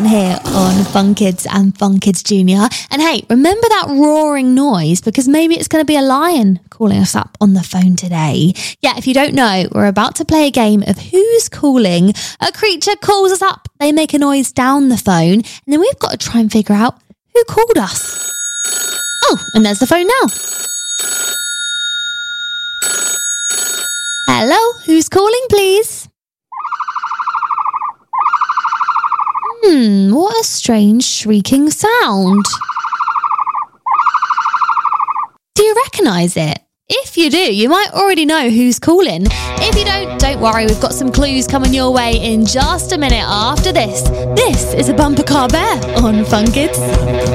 here on Fun Kids and Fun Kids Junior. And hey, remember that roaring noise, because maybe it's going to be a lion calling us up on the phone today. Yeah, if you don't know, we're about to play a game of Who's Calling. A creature calls us up, they make a noise down the phone, and then we've got to try and figure out who called us. Oh, and there's the phone now. Hello, who's calling, please? What a strange shrieking sound. Do you recognise it? If you do, you might already know who's calling. If you don't worry, we've got some clues coming your way in just a minute after this. This is a Bumper Car Bear on Fun Kids.